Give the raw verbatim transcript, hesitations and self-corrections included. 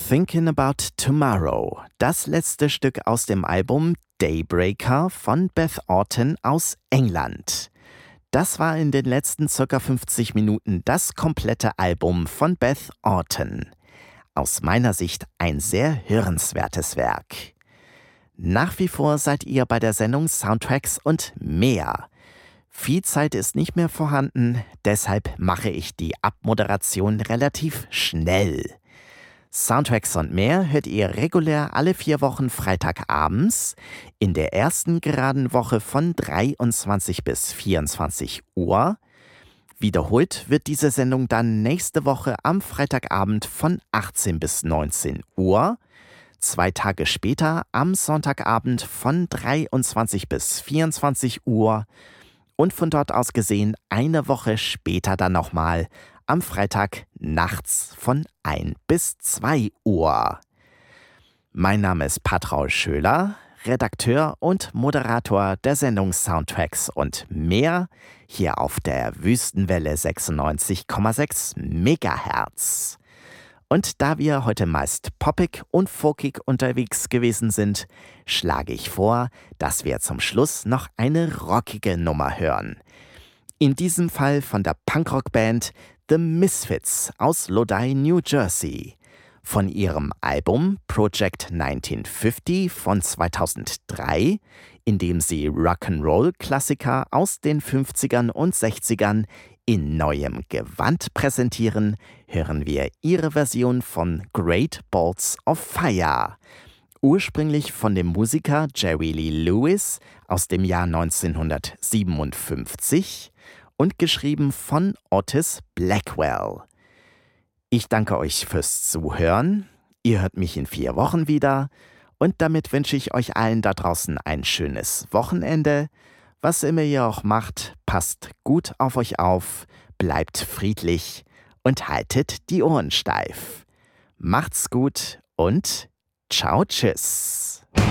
Thinking About Tomorrow, das letzte Stück aus dem Album Daybreaker von Beth Orton aus England. Das war in den letzten ca. fünfzig Minuten das komplette Album von Beth Orton. Aus meiner Sicht ein sehr hörenswertes Werk. Nach wie vor seid ihr bei der Sendung Soundtracks und mehr. Viel Zeit ist nicht mehr vorhanden, deshalb mache ich die Abmoderation relativ schnell. Soundtracks und mehr hört ihr regulär alle vier Wochen Freitagabends, in der ersten geraden Woche von dreiundzwanzig bis vierundzwanzig Uhr. Wiederholt wird diese Sendung dann nächste Woche am Freitagabend von achtzehn bis neunzehn Uhr. Zwei Tage später am Sonntagabend von dreiundzwanzig bis vierundzwanzig Uhr. Und von dort aus gesehen eine Woche später dann nochmal am Freitag nachts von ein bis zwei Uhr. Mein Name ist Patraul Schöler, Redakteur und Moderator der Sendung Soundtracks und mehr hier auf der Wüstenwelle sechsundneunzig Komma sechs Megahertz. Und da wir heute meist poppig und folkig unterwegs gewesen sind, schlage ich vor, dass wir zum Schluss noch eine rockige Nummer hören. In diesem Fall von der Punkrock-Band The Misfits aus Lodi, New Jersey. Von ihrem Album Project neunzehnhundertfünfzig von zweitausenddrei, in dem sie Rock'n'Roll-Klassiker aus den fünfzigern und sechzigern in neuem Gewand präsentieren, hören wir ihre Version von Great Balls of Fire. Ursprünglich von dem Musiker Jerry Lee Lewis aus dem Jahr neunzehnhundertsiebenundfünfzig und geschrieben von Otis Blackwell. Ich danke euch fürs Zuhören. Ihr hört mich in vier Wochen wieder und damit wünsche ich euch allen da draußen ein schönes Wochenende. Was immer ihr auch macht, passt gut auf euch auf, bleibt friedlich und haltet die Ohren steif. Macht's gut und ciao, tschüss.